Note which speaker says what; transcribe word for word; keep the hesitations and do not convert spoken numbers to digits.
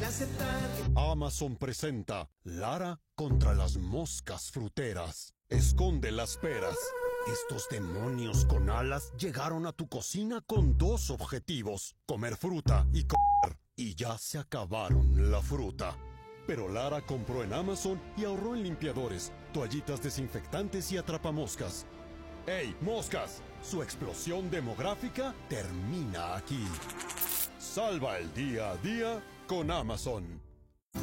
Speaker 1: aceptar.
Speaker 2: Amazon presenta Lara contra las moscas fruteras. Esconde las peras. Estos demonios con alas llegaron a tu cocina con dos objetivos: comer fruta y comer. Y ya se acabaron la fruta. Pero Lara compró en Amazon y ahorró en limpiadores, toallitas desinfectantes y atrapamoscas. ¡Ey, moscas! Su explosión demográfica termina aquí. Salva el día a día con Amazon.